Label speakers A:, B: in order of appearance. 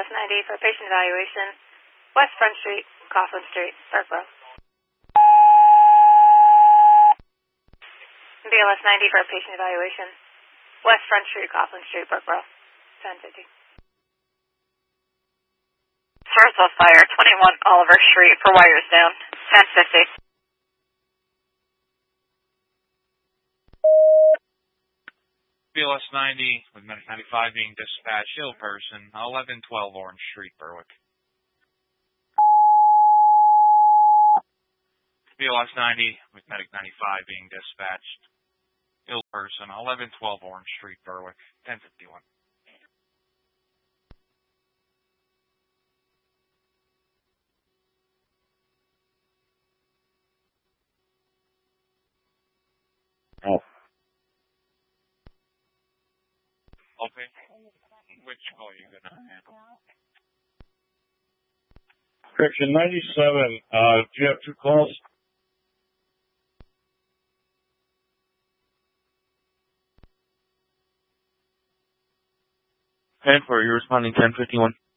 A: BLS 90 for patient evaluation, West Front Street, Coughlin Street, Burkeboro. BLS 90 for patient evaluation, West Front Street, Coughlin Street, Burkeboro. 1050.
B: Sourcewell Fire, 21 Oliver Street for wires down, 1050.
C: BLS 90 with Medic 95 being dispatched, ill person, 1112 Orange Street, Berwick. BLS 90 with Medic 95 being dispatched, ill person, 1112 Orange Street, Berwick, 1051.
D: Oh.
C: Okay. Which call are you going to handle?
D: Correction 97, do you have 2 calls?
E: And for you responding 1051.